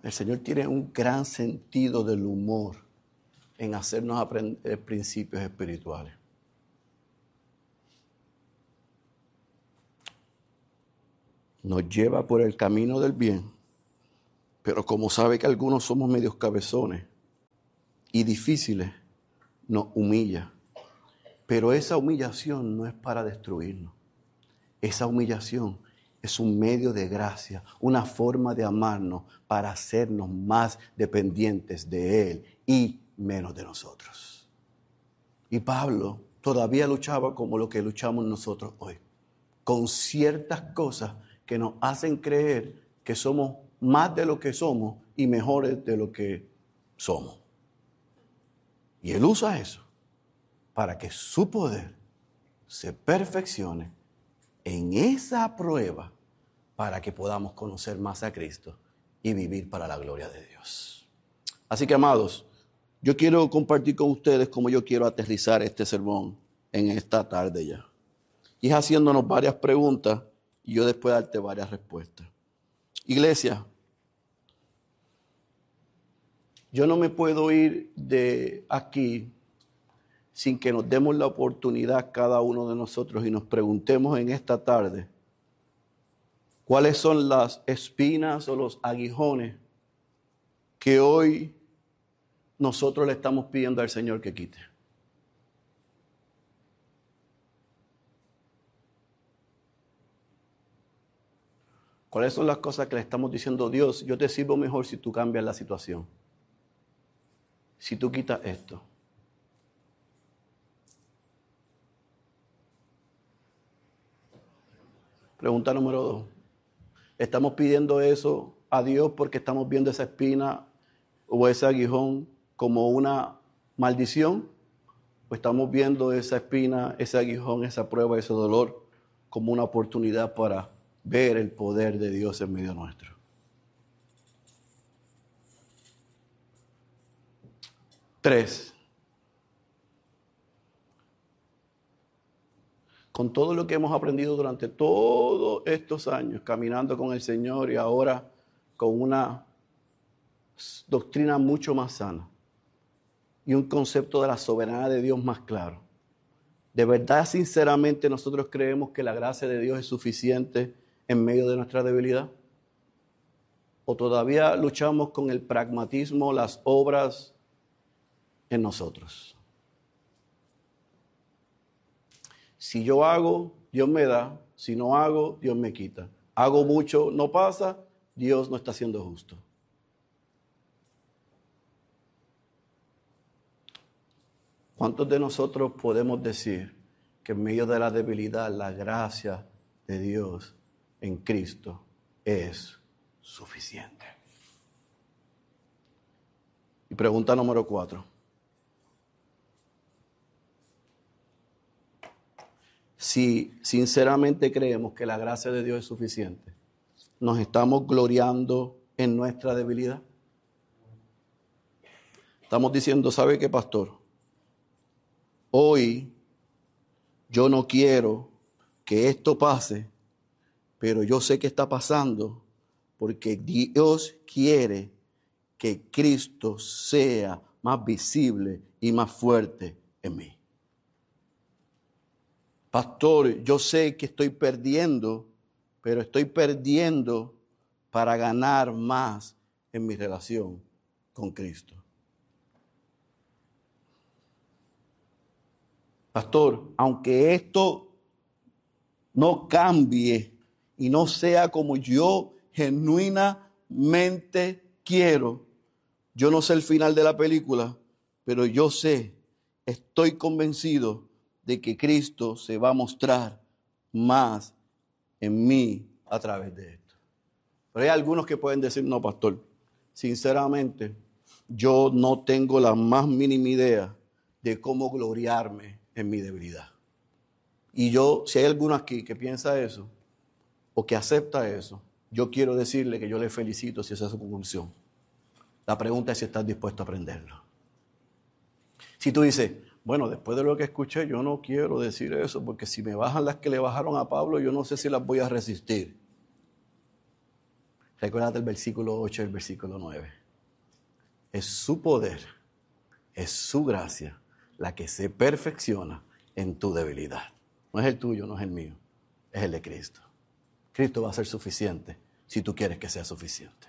El Señor tiene un gran sentido del humor en hacernos aprender principios espirituales. Nos lleva por el camino del bien, pero como sabe que algunos somos medios cabezones y difíciles, nos humilla. Pero esa humillación no es para destruirnos. Esa humillación es un medio de gracia, una forma de amarnos para hacernos más dependientes de Él y menos de nosotros. Y Pablo todavía luchaba como lo que luchamos nosotros hoy, con ciertas cosas que nos hacen creer que somos más de lo que somos y mejores de lo que somos. Y Él usa eso para que su poder se perfeccione en esa prueba para que podamos conocer más a Cristo y vivir para la gloria de Dios. Así que, amados, yo quiero compartir con ustedes cómo yo quiero aterrizar este sermón en esta tarde ya. Y es haciéndonos varias preguntas y yo después darte varias respuestas. Iglesia, yo no me puedo ir de aquí sin que nos demos la oportunidad cada uno de nosotros y nos preguntemos en esta tarde cuáles son las espinas o los aguijones que hoy nosotros le estamos pidiendo al Señor que quite. ¿Cuáles son las cosas que le estamos diciendo? Dios, yo te sirvo mejor si tú cambias la situación. Si tú quitas esto. Pregunta número 2. ¿Estamos pidiendo eso a Dios porque estamos viendo esa espina o ese aguijón como una maldición? ¿O estamos viendo esa espina, ese aguijón, esa prueba, ese dolor como una oportunidad para ver el poder de Dios en medio nuestro? Tres. Con todo lo que hemos aprendido durante todos estos años, caminando con el Señor y ahora con una doctrina mucho más sana y un concepto de la soberanía de Dios más claro. ¿De verdad, sinceramente, nosotros creemos que la gracia de Dios es suficiente en medio de nuestra debilidad? ¿O todavía luchamos con el pragmatismo, las obras en nosotros? Si yo hago, Dios me da. Si no hago, Dios me quita. Hago mucho, no pasa, Dios no está siendo justo. ¿Cuántos de nosotros podemos decir que en medio de la debilidad, la gracia de Dios en Cristo es suficiente? Y pregunta número 4. Si sinceramente creemos que la gracia de Dios es suficiente, ¿nos estamos gloriando en nuestra debilidad? Estamos diciendo, ¿sabe qué, pastor? Hoy yo no quiero que esto pase, pero yo sé que está pasando porque Dios quiere que Cristo sea más visible y más fuerte en mí. Pastor, yo sé que estoy perdiendo, pero estoy perdiendo para ganar más en mi relación con Cristo. Pastor, aunque esto no cambie y no sea como yo genuinamente quiero, yo no sé el final de la película, pero yo sé, estoy convencido de que Cristo se va a mostrar más en mí a través de esto. Pero hay algunos que pueden decir, no, pastor, sinceramente, yo no tengo la más mínima idea de cómo gloriarme en mi debilidad. Y yo, si hay alguno aquí que piensa eso, o que acepta eso, yo quiero decirle que yo le felicito si esa es su conclusión. La pregunta es si estás dispuesto a aprenderlo. Si tú dices, bueno, después de lo que escuché, yo no quiero decir eso, porque si me bajan las que le bajaron a Pablo, yo no sé si las voy a resistir. Recuérdate el versículo 8 y el versículo 9. Es su poder, es su gracia la que se perfecciona en tu debilidad. No es el tuyo, no es el mío, es el de Cristo. Cristo va a ser suficiente si tú quieres que sea suficiente.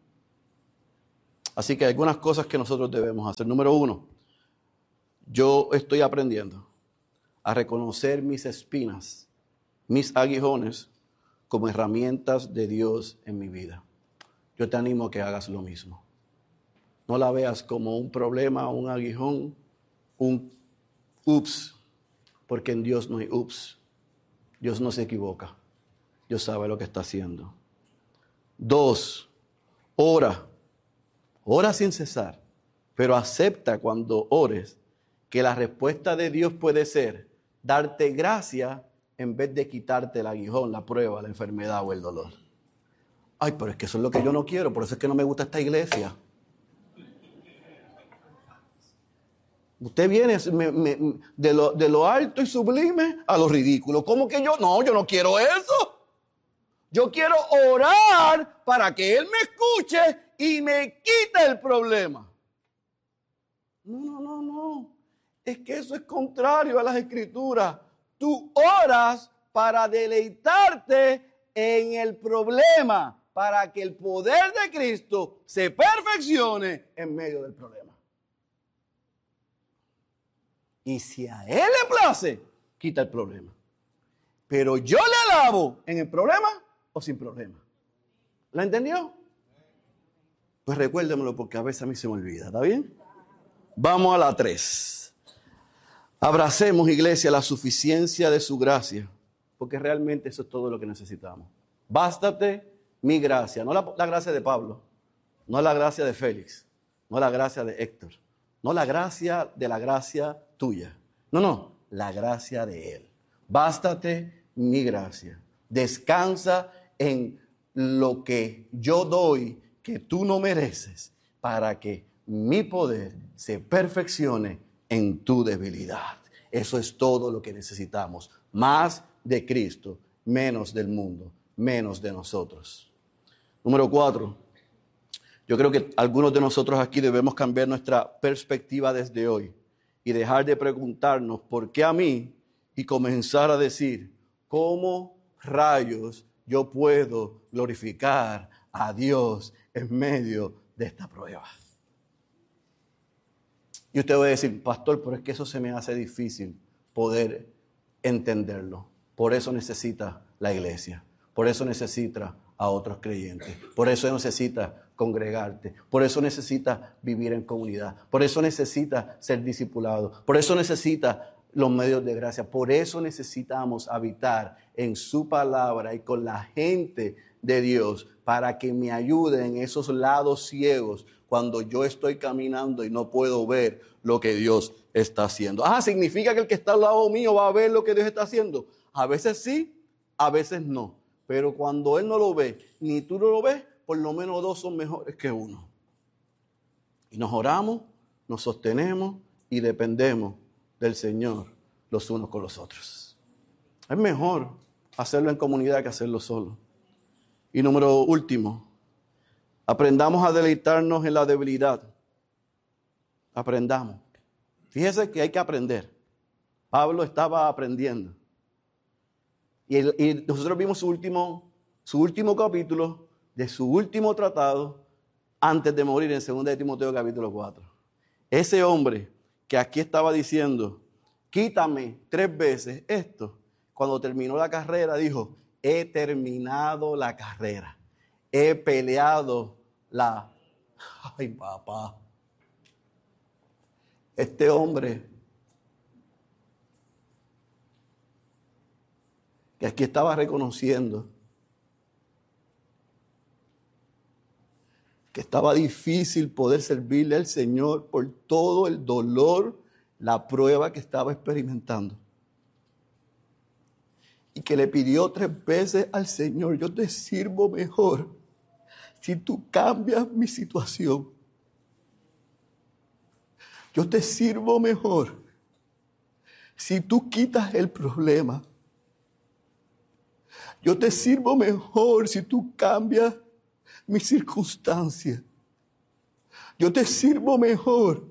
Así que hay algunas cosas que nosotros debemos hacer. Número 1, yo estoy aprendiendo a reconocer mis espinas, mis aguijones, como herramientas de Dios en mi vida. Yo te animo a que hagas lo mismo. No la veas como un problema, un aguijón, un ups, porque en Dios no hay ups. Dios no se equivoca. Dios sabe lo que está haciendo. 2, ora sin cesar, pero acepta cuando ores que la respuesta de Dios puede ser darte gracia en vez de quitarte el aguijón, la prueba, la enfermedad o el dolor. Ay, pero es que eso es lo que yo no quiero, por eso es que no me gusta esta iglesia. Usted viene de lo alto y sublime a lo ridículo. ¿Cómo que yo no quiero eso? Yo quiero orar para que Él me escuche y me quite el problema. No. Es que eso es contrario a las Escrituras. Tú oras para deleitarte en el problema, para que el poder de Cristo se perfeccione en medio del problema. Y si a Él le place, quita el problema. Pero yo le alabo en el problema o sin problema. ¿La entendió? Pues recuérdemelo porque a veces a mí se me olvida, ¿está bien? Vamos a la 3. Abracemos, iglesia, la suficiencia de su gracia, porque realmente eso es todo lo que necesitamos. Bástate mi gracia, no la gracia de Pablo, no la gracia de Félix, no la gracia de Héctor, no la gracia de la gracia tuya, no, la gracia de Él. Bástate mi gracia, descansa en lo que yo doy, que tú no mereces, para que mi poder se perfeccione en tu debilidad. Eso es todo lo que necesitamos. Más de Cristo, menos del mundo, menos de nosotros. Número 4. Yo creo que algunos de nosotros aquí debemos cambiar nuestra perspectiva desde hoy y dejar de preguntarnos ¿por qué a mí? Y comenzar a decir ¿cómo rayos yo puedo glorificar a Dios en medio de esta prueba? Y usted va a decir, pastor, pero es que eso se me hace difícil poder entenderlo. Por eso necesita la iglesia. Por eso necesita a otros creyentes. Por eso necesita congregarte. Por eso necesita vivir en comunidad. Por eso necesita ser discipulado. Por eso necesita los medios de gracia. Por eso necesitamos habitar en su palabra y con la gente de Dios para que me ayude en esos lados ciegos cuando yo estoy caminando y no puedo ver lo que Dios está haciendo. ¿Significa que el que está al lado mío va a ver lo que Dios está haciendo? A veces sí, a veces no. Pero cuando Él no lo ve, ni tú no lo ves, por lo menos 2 son mejores que 1. Y nos oramos, nos sostenemos y dependemos del Señor los unos con los otros. Es mejor hacerlo en comunidad que hacerlo solo. Y número último, aprendamos a deleitarnos en la debilidad. Aprendamos. Fíjese que hay que aprender. Pablo estaba aprendiendo. Y nosotros vimos su último capítulo de su último tratado antes de morir en 2 de Timoteo capítulo 4. Ese hombre que aquí estaba diciendo, quítame 3 veces esto, cuando terminó la carrera dijo, he terminado la carrera, he peleado la... Ay, papá. Este hombre que aquí estaba reconociendo que estaba difícil poder servirle al Señor por todo el dolor, la prueba que estaba experimentando. Y que le pidió 3 veces al Señor, yo te sirvo mejor si tú cambias mi situación. Yo te sirvo mejor si tú quitas el problema. Yo te sirvo mejor si tú cambias mis circunstancias. Yo te sirvo mejor.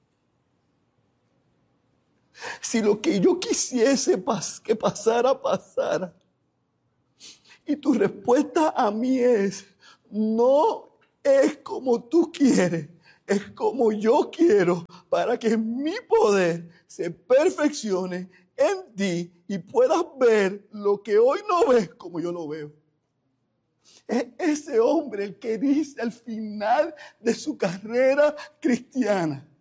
Si lo que yo quisiese que pasara, pasara. Y tu respuesta a mí es, no es como tú quieres, es como yo quiero, para que mi poder se perfeccione en ti y puedas ver lo que hoy no ves como yo lo veo. Es ese hombre el que dice al final de su carrera cristiana,